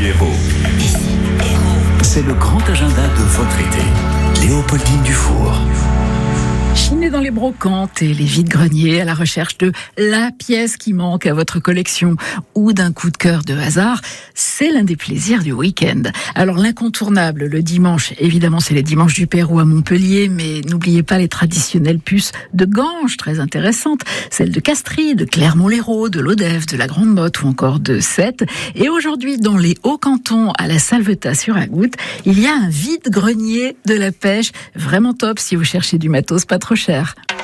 Hérault. C'est le grand agenda de votre été. Léopoldine Dufour. Chinez dans les brocantes et les vides-greniers à la recherche de la pièce qui manque à votre collection ou d'un coup de cœur de hasard, c'est l'un des plaisirs du week-end. Alors l'incontournable le dimanche, évidemment c'est les dimanches du Pérou à Montpellier, mais n'oubliez pas les traditionnelles puces de Ganges, très intéressantes, celles de Castries, de Clermont-Lérault, de Lodève, de la Grande Motte ou encore de Sète. Et aujourd'hui, dans les Hauts-Cantons, à la Salvetat-sur-Agoutte, il y a un vide-grenier de la pêche, vraiment top si vous cherchez du matos pas trop cher.